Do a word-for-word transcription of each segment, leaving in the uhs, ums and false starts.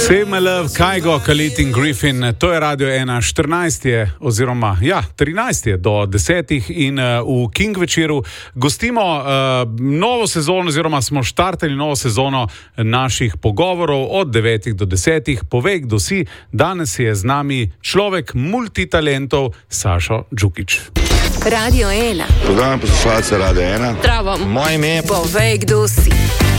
Save my love, Kygo, Khalid in Griffin, to je Radio ena, štirinajst je, oziroma ja, trinajst je do desetih in uh, v King večeru gostimo uh, novo sezono, oziroma smo štartali novo sezono naših pogovorov od devetih do desetih. Povej, kdo si, danes je z nami človek multitalentov Sašo Džukić. Radio ena. Pozdravljam poslušalce Radio ena. Zdravo. Moje ime je... Povej, kdo si.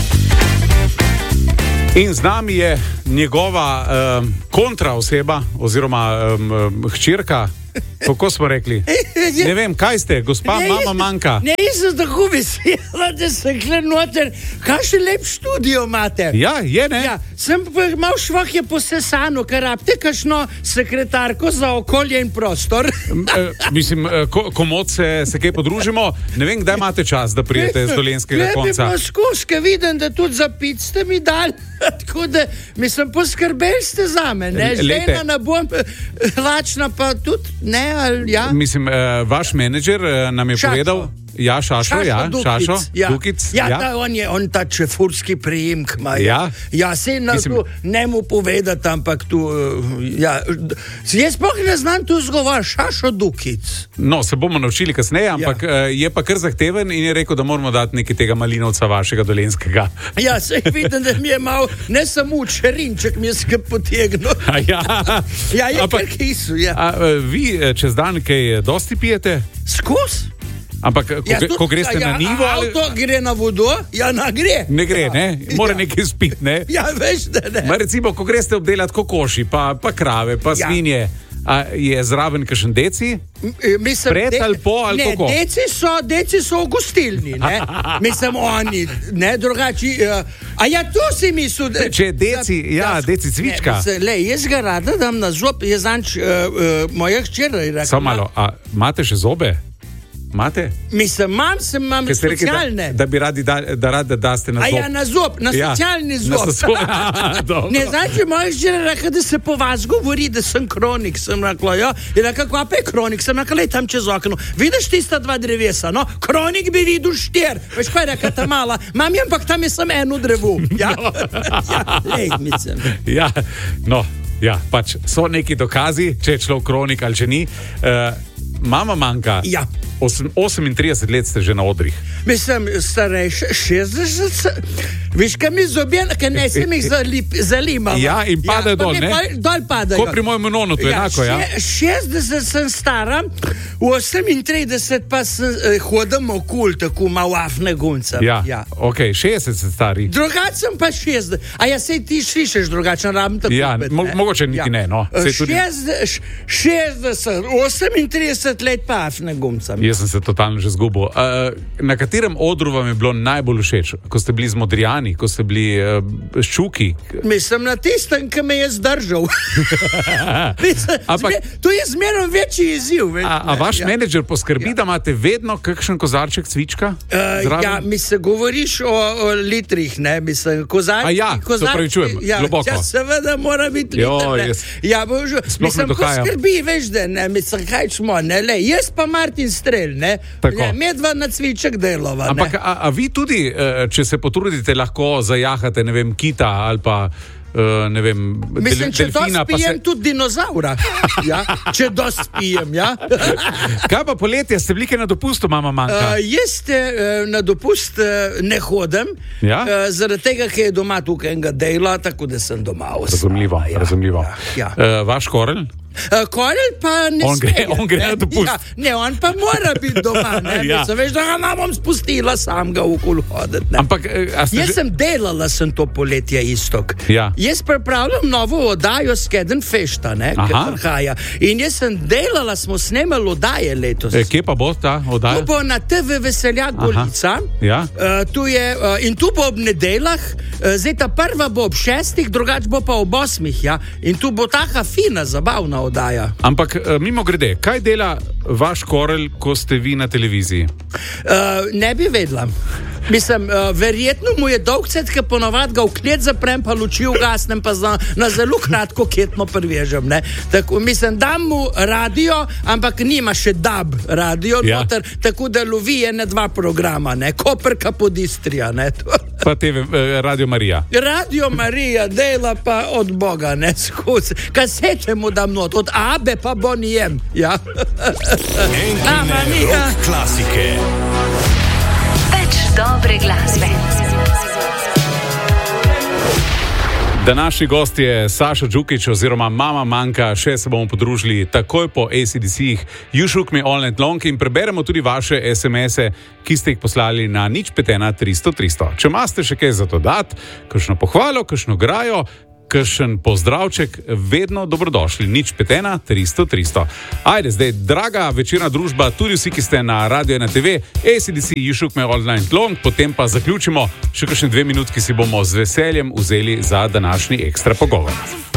In z nami je njegova um, kontraoseba, oziroma um, hčerka, kako smo rekli? Ne vem, kaj ste, gospa, ne, mama manjka. Ne, jaz sem tako vesela, da sem kle noter. Kakšen lep študio imate. Ja, je, ne? Ja, sem pa mal švah je posesano, ker rabite kakšno sekretarko za okolje in prostor. E, mislim, ko, komod se, se kaj podružimo, ne vem, kdaj imate čas, da prijete z dolenskega konca. Ne bi pa skuške, vidim, da tudi za pic ste mi dali. Tako da, mislim, poskrbeli ste za me, ne? Žena ne bom lačna, pa tudi ne, ali ja? Mislim, uh, vaš menedžer uh, nam je Šašo. povedal, ja, Šašo, Šašo ja, Dukic, Šašo, ja. Dukic, ja, ja. Ta, on je, on ta čefurski priimk ima. Ja. Ja, se na Mislim... tu ne mu povedati, ampak tu, ja, jaz pa ne znam tu zgovor, Šašo Dukic. No, se bomo naučili kasneje, ampak ja. uh, je pa kar zahteven in je rekel, da moramo dati nekaj tega malinovca vašega dolenskega. Ja, se vidim, da mi je mal, ne samo čerinček mi je skrb potegnil. Ja, ja, je ampak, kar kisu, ja. A, vi čez dan kaj dosti pijete? Skus? Ampak, ko, ja, tudi, ko greste ja, na nivo... Ali... Avto gre na vodo? Ja, na gre. Ne gre, ja. ne? Mora ja. nekaj spiti, ne? Ja, veš, da ne. Ma recimo, ko greste obdelati kokoši, pa, pa krave, pa ja. svinje, a je zraven kakšen deci? Mislim, pred ali po, ali ne, kako? Deci so, deci so v gostilni, ne? Mislim, oni, ne, drugači... Uh, a ja, to si mislil... Da, če je deci, da, ja, da, deci cvička. Ne, mislim, le, jaz ga rada dam na zob, jaz zanč, uh, uh, moja hčera je rekla... Samo malo, a imate še zobe? Mate? Mislim, imam, sem imam socialne. Da, da bi radi, da, da radi, da ste na zob. A ja, na zob, na ja, socialni zob. Na so, ne, znači, moja žena rekla, da se po vas govori, da sem kronik, sem rekla, ja. Je rekla, kva pa je kronik, sem rekla, lej tam čez okno. Vidiš tista dva drevesa, no? Kronik bi videl štir. Veš, kaj je rekla ta mala? Mam je, ampak tam je sem eno drevo. Ja, no. Ja, lej, mislim. Ja, no, ja, pač so neki dokazi, če je človek kronik ali če ni. Uh, mama manjka. Ja. osemintrideset let ste že na odrih. Mislim, starejši, šestdeset, viš, kaj mi zobjen, kaj ne sem jih zalimal. Ja, in pade ja, dol, ne? Dol padajo. Ko pri mojem nonu, to je ja, enako, ja? šestdeset sem stara, v osemintrideset pa sem, eh, hodem okul, tako malo afne gunca. Ja, ja. Ok, šestdeset ste stari. Drugač sem pa šestdeset. A ja, sej ti slišiš drugačen, rabim tako. Ja, bet, mo mogoče niti ja. ne, no. Tudi... šestdeset, osemintrideset let pa afne gunca. Jaz sem se totalno že zgubil. Uh, na katerem odru vam je bilo najbolj všeč? Ko ste bili z Modrijani, ko ste bili uh, ščuki? Mislim, na tistem, ki me je zdržal. Mislim, Ampak, zme, to je zmerno večji izziv. Več, a, a vaš ja. menedžer poskrbi, ja. da imate vedno kakšen kozarček cvička? Uh, ja, mislim, govoriš o, o litrih, ne? Mislim, kozarčki, a ja, kozarčki, se pravičujem, ja, globoko. Ja, seveda mora biti liter, ne? Yes. Ja, božu, mislim, poskrbi, veš, da ne, mislim, kaj čmo, ne, le, jaz pa Martin Strel, ne, ne medva na cviček delova, ne. Ampak, a, a vi tudi, če se potrudite, lahko zajahate, ne vem, kita ali pa Uh, ne vem, mislim, če delfina, dosti pijem se... tudi dinozaura. Ja? Če dosti pijem, ja. Kaj pa poletje, ste bili kaj na dopustu, mama manjka? Uh, jaz te, uh, na dopust uh, ne hodem, ja? uh, zaradi tega, ker je doma tukaj enega dela, tako da sem doma ostala. Razumljivo, ja, razumljivo. Ja, ja. Uh, vaš Korel? Uh, Korel pa ne on sme. Gre, on gre na dopust. Ja, ne, on pa mora biti doma. Ne? Ja. Mislim, veš, da ga bom spustila sam ga okoli hoditi. Ampak, jaz že... sem delala sem to poletje istok. Ja. Jaz pripravljam novo oddajo Skeden Fešta, ne, Krhaja. In jaz sem delala, smo snemali oddaje letos. E, kje pa bo ta oddaja? Tu bo na te ve Veseljak Golica. Ja. Uh, tu je, uh, in tu bo ob nedeljah, uh, zdaj ta prva bo ob šestih, drugač bo pa ob osmih, ja. In tu bo taka fina, zabavna oddaja. Ampak mimo grede, kaj dela vaš Korel, ko ste vi na televiziji? Uh, ne bi vedela. Mislim, uh, verjetno mu je dolg cvet, ker ponovadi ga v klet zaprem, pa luči ugasnem, pa za, na zelo kratko ketno prvežem. Tako, mislim, dam mu radio, ampak nima še dab radio, Ja. noter, tako da lovi ene dva programa, ne? Koperka pod Istrija. Ne? Pa te eh, Radio Marija. Radio Marija dela pa od Boga, ne skozi. Kasete mu dam not, od Abe pa Bonijem. Ja. Enkine rock klasike. Več dobre glasbe. Današnji gost je Sašo Džukić oziroma Mama Manka. Še se bomo podružili takoj po A C D C-jih You Shook Me All Night Long in preberemo tudi vaše es em ese, ki ste jih poslali na nič pet ena tristo tristo. Če imate še kaj za to dati, kakšno pohvalo, kakšno grajo, kakšen pozdravček, vedno dobrodošli. nič pet ena tristo tristo. Ajde, zdaj, draga večerna družba, tudi vsi, ki ste na Radio ena te ve, A C D C You Shook Me All Night Long, potem pa zaključimo še kakšne dve minutki, si bomo z veseljem vzeli za današnji ekstra pogovor.